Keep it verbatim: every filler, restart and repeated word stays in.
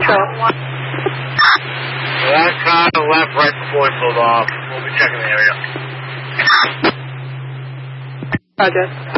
That car left right before we pulled off. We'll be checking the area. Roger.